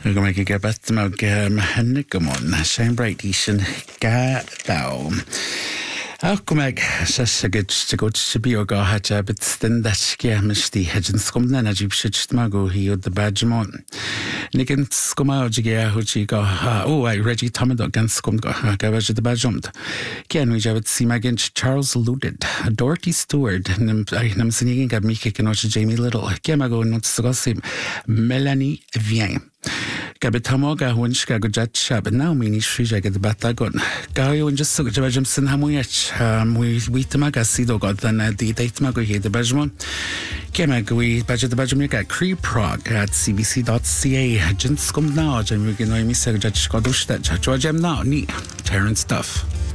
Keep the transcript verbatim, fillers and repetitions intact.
Go make a get mag Hennigamon, Shane Bright Ishan Ga Down. Ach go meg se good to go to be or go hat but then that scare misty hedgen scum then as you should mago he the badgemon. Nigan scuma jigga who go oh I Reggie Tomado against scum go gavage the badjumped. Ken we have see Maginch Charles Luded, Dorothy Stewart, Nim Nam singing at me kicking out Jamie Little, Gemago not Scosim, Melanie Vien. Gabitamoga Winchka go jet shab now mean Shrija get the batagon. Gario and just so Jimson Hamuich, um, we we tamaga sido got then at the date mago here the Bajmon. Kemag we budget the Bajamic at Cree Prague at C B C dot C A. Jinscom now, Jim Wigan, I miss a judge Godush that George M now, neat, Terrence stuff.